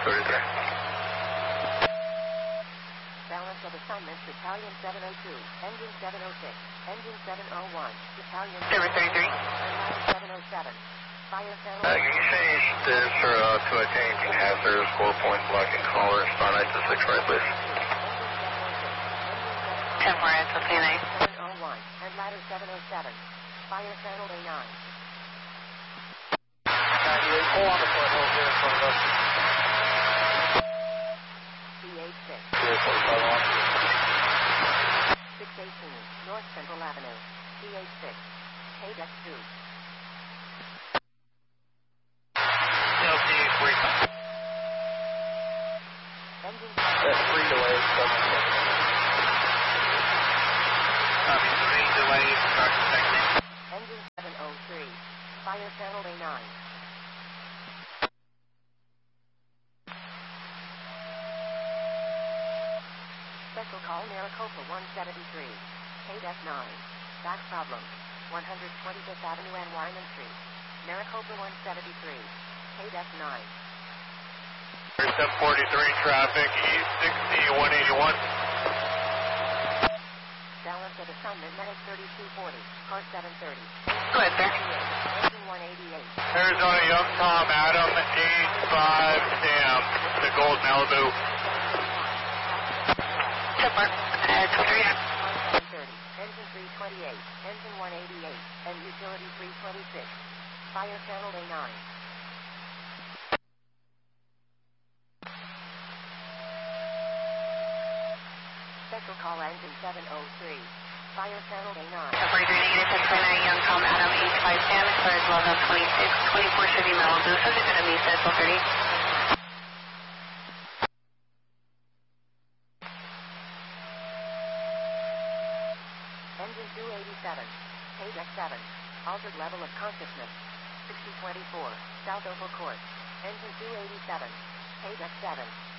Balance of assignments, Battalion 702, Engine 706, Engine 701, Battalion 33. 707. Fire channel. Can you change this to a changing hazards, 4-point blocking caller, star 926 right, please? 10 more, it's okay, 701 and ladder 707. Fire channel A9. 98, pull on the foothills here in front of us. C86. 618, North Central Avenue. C86. KDEX 2. LT 45. Engine That's 3 delays. Copy, 3 delays, start detecting. Engine 703. Fire channel A9. Special call Maricopa 173. KDEX 9. Back problem. 125th Avenue and Wyman Street. Maricopa 173. KDEX 9. 743 traffic, East 60, 181. Balance of assignment minus 3240. Car 730. Go ahead, sir. Engine 188. Arizona Young Tom Adam 85 Sam, the Gold Malibu. 10 more, 23. 130. Engine 328. Engine 188. And utility 326. Fire channel A9. Special call engine 703. Fire channel A9. 43 negative 1029, Young Tom Adam 85 Sam, clears level 26, 24 Chevy Malibu, subject to Mesa, 1230. Engine 287. KDEX 7. Altered level of consciousness. 6024. South Oval Court. Engine 287. KDEX 7.